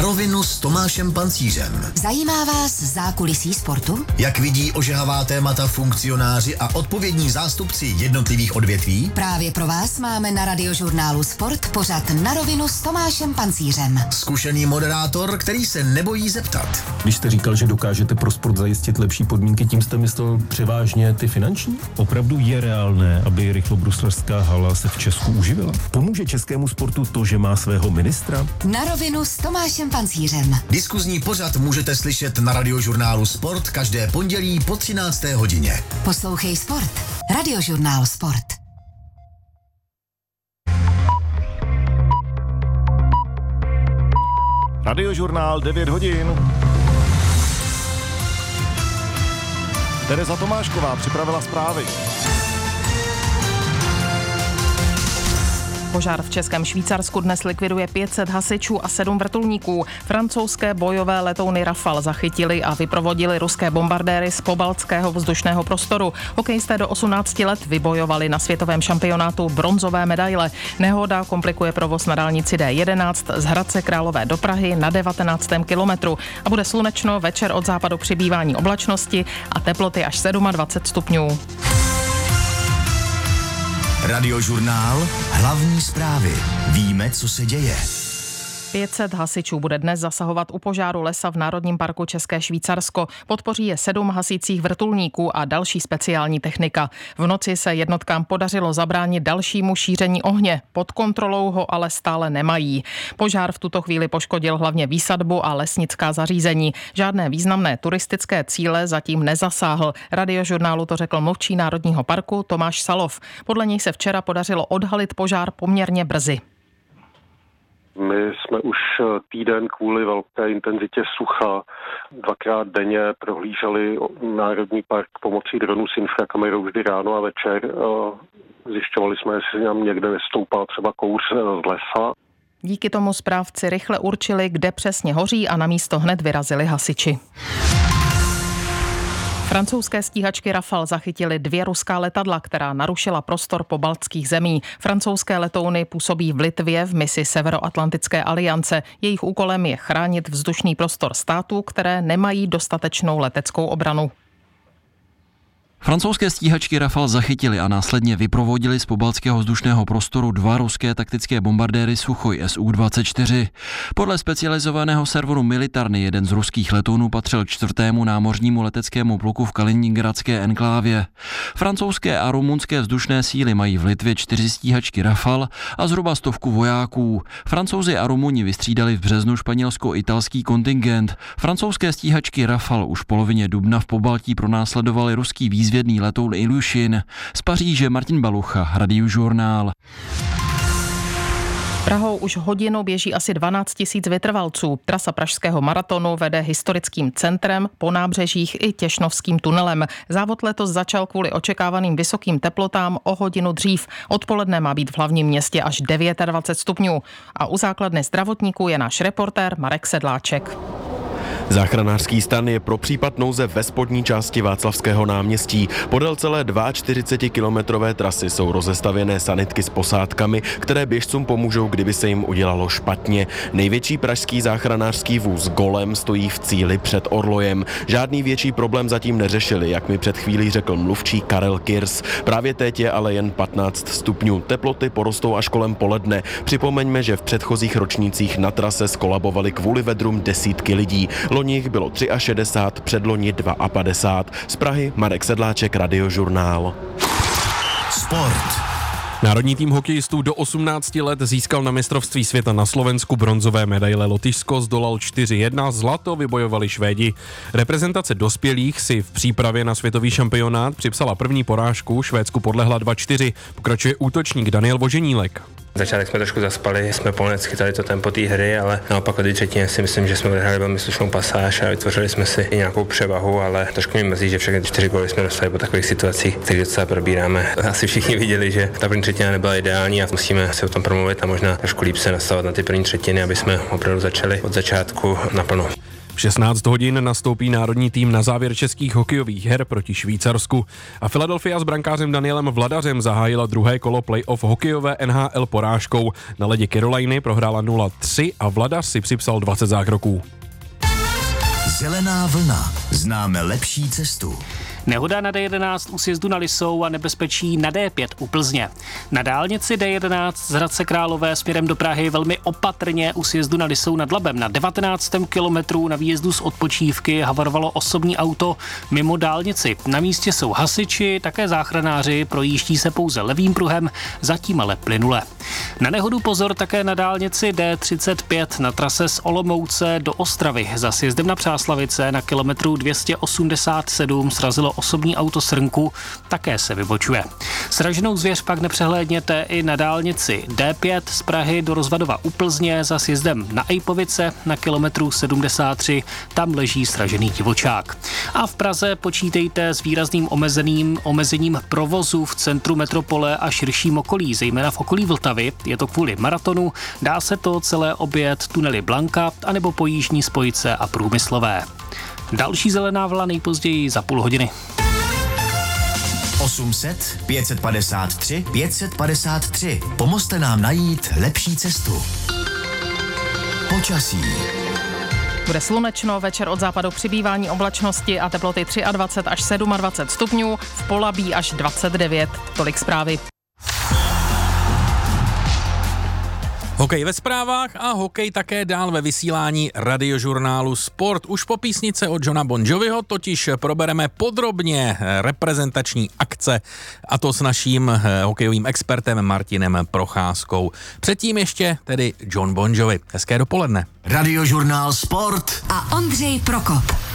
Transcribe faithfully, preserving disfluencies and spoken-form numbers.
rovinu s Tomášem Pancířem. Zajímá vás zákulisí sportu? Jak vidí ožehavá témata funkcionáři a odpovědní zástupci jednotlivých odvětví? Právě pro vás máme na Radiožurnálu Sport pořad Na rovinu s Tomášem Pancířem. Zkušený moderátor, který se nebojí zeptat. Když jste říkal, že dokážete pro sport zajistit lepší podmínky, tím jste myslel převážně ty finanční? Opravdu je reálné, aby rychlobruslařská hala se v Česku uživila? Pomůže českému sportu to, že má svého ministra? Na rovinu s Tomášem Pancířem. Diskuzní pořad můžete slyšet na Radiožurnálu Sport každé pondělí po třinácté hodině. Poslouchej Sport. Radiožurnál Sport. Radiožurnál devět hodin. Tereza Tomášková připravila zprávy. Požár v Českém Švýcarsku dnes likviduje pět set hasičů a sedm vrtulníků. Francouzské bojové letouny Rafale zachytili a vyprovodili ruské bombardéry z pobaltského vzdušného prostoru. Hokejisté do osmnácti let vybojovali na světovém šampionátu bronzové medaile. Nehoda komplikuje provoz na dálnici D jedenáct z Hradce Králové do Prahy na devatenáctém kilometru. A bude slunečno, večer od západu přibývání oblačnosti a teploty až dvacet sedm stupňů. Radiožurnál, hlavní zprávy. Víme, co se děje. pět set hasičů bude dnes zasahovat u požáru lesa v Národním parku České Švýcarsko. Podpoří je sedm hasících vrtulníků a další speciální technika. V noci se jednotkám podařilo zabránit dalšímu šíření ohně. Pod kontrolou ho ale stále nemají. Požár v tuto chvíli poškodil hlavně výsadbu a lesnická zařízení. Žádné významné turistické cíle zatím nezasáhl. Radiožurnálu to řekl mluvčí Národního parku Tomáš Salov. Podle něj se včera podařilo odhalit požár poměrně brzy. My jsme už týden kvůli velké intenzitě sucha dvakrát denně prohlíželi Národní park pomocí dronů s infrakamerou vždy ráno a večer. Zjišťovali jsme, jestli nám někde nestoupá třeba kouř z lesa. Díky tomu správci rychle určili, kde přesně hoří a na místo hned vyrazili hasiči. Francouzské stíhačky Rafale zachytily dvě ruská letadla, která narušila prostor pobaltských zemí. Francouzské letouny působí v Litvě v misi Severoatlantické aliance. Jejich úkolem je chránit vzdušný prostor států, které nemají dostatečnou leteckou obranu. Francouzské stíhačky Rafale zachytili a následně vyprovodili z pobaltského vzdušného prostoru dva ruské taktické bombardéry Suchoj S U dvacet čtyři. Podle specializovaného serveru Militarny jeden z ruských letounů patřil k čtvrtému námořnímu leteckému pluku v Kaliningradské enklávě. Francouzské a rumunské vzdušné síly mají v Litvě čtyři stíhačky Rafale a zhruba stovku vojáků. Francouzi a Rumuni vystřídali v březnu španělsko-italský kontingent. Francouzské stíhačky Rafale už v polovině dubna v Pobaltí pronásledovali ruský výzvědný letoun Ilyushin. Z Paříže Martin Balucha, Radiožurnál. Prahou už hodinu běží asi dvanáct tisíc vytrvalců. Trasa pražského maratonu vede historickým centrem, po nábřežích i Těšnovským tunelem. Závod letos začal kvůli očekávaným vysokým teplotám o hodinu dřív. Odpoledne má být v hlavním městě až dvacet devět stupňů. A u základny zdravotníků je náš reportér Marek Sedláček. Záchranářský stan je pro případ nouze ve spodní části Václavského náměstí. Podél celé čtyřicetikilometrové trasy jsou rozestavěné sanitky s posádkami, které běžcům pomůžou, kdyby se jim udělalo špatně. Největší pražský záchranářský vůz Golem stojí v cíli před Orlojem. Žádný větší problém zatím neřešili, jak mi před chvílí řekl mluvčí Karel Kirs. Právě teď je ale jen patnáct stupňů. Teploty porostou až kolem poledne. Připomeňme, že v předchozích ročnících na trase skolabovaly kvůli vedrům desítky lidí. Loni jich bylo šedesát tři, předloni padesát dva. Z Prahy Marek Sedláček, Radiožurnál. Sport. Národní tým hokejistů do osmnácti let získal na mistrovství světa na Slovensku bronzové medaile. Lotyšsko zdolal čtyři jedna, zlato vybojovali Švédi. Reprezentace dospělých si v přípravě na světový šampionát připsala první porážku, Švédsku podlehla dva čtyři. Pokračuje útočník Daniel Voženílek. Začátek jsme trošku zaspali, jsme plně schytali to tempo té hry, ale naopak od třetině si myslím, že jsme odehráli velmi slušnou pasáž a vytvořili jsme si i nějakou převahu, ale trošku mě mrzí, že všechny čtyři góly jsme dostali po takových situacích, takže docela probíráme. Asi všichni viděli, že ta první třetina nebyla ideální a musíme si o tom promluvit a možná trošku líp se nastavovat na ty první třetiny, aby jsme opravdu začali od začátku naplno. V šestnáct hodin nastoupí národní tým na závěr českých hokejových her proti Švýcarsku a Philadelphia s brankářem Danielem Vladařem zahájila druhé kolo playoff hokejové N H L porážkou. Na ledě Caroliny prohrála nula tři a Vladař si připsal dvacet zákroků. Zelená vlna. Známe lepší cestu. Nehoda na D jedenáct u sjezdu na Lisou a nebezpečí na D pět u Plzně. Na dálnici D jedenáct z Hradce Králové směrem do Prahy velmi opatrně u sjezdu na Lisou nad Labem. Na devatenáctém kilometru na výjezdu z odpočívky havarovalo osobní auto mimo dálnici. Na místě jsou hasiči, také záchranáři, projíždí se pouze levým pruhem, zatím ale plynule. Na nehodu pozor také na dálnici D třicet pět na trase z Olomouce do Ostravy. Za sjezdem na Přáslavice na kilometru dvě stě osmdesát sedm srazilo osobní auto Srnku, také se vybočuje. Sraženou zvěř pak nepřehlédněte i na dálnici D pět z Prahy do Rozvadova u Plzně za sjezdem na Ejpovice na kilometru sedmdesát tři, tam leží sražený divočák. A v Praze počítejte s výrazným omezeným omezením provozu v centru metropole a širším okolí, zejména v okolí Vltavy. Je to kvůli maratonu, dá se to celé objet tunely Blanka anebo po jižní spojice a Průmyslové. Další zelená vlna nejpozději za půl hodiny. osm set, pět set padesát tři, pět set padesát tři. Pomozte nám najít lepší cestu. Počasí. Bude slunečno, večer od západu přibývání oblačnosti a teploty dvacet tři až dvacet sedm stupňů, v Polabí až dvacet devět. Tolik zprávy. Hokej ve zprávách a hokej také dál ve vysílání radiožurnálu Sport. Už po písnice od Johna Bon Joviho totiž probereme podrobně reprezentační akce, a to s naším hokejovým expertem Martinem Procházkou. Předtím ještě tedy John Bon Jovi. Hezké dopoledne. Radiožurnál Sport a Ondřej Prokop.